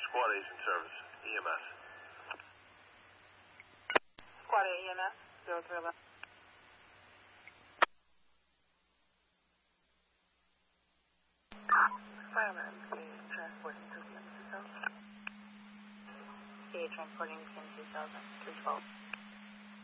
Squad agent service, EMS. Squad A, EMS, 0311. Fireman, PA transporting to PM 2000. PA transporting to PM 2000, 312.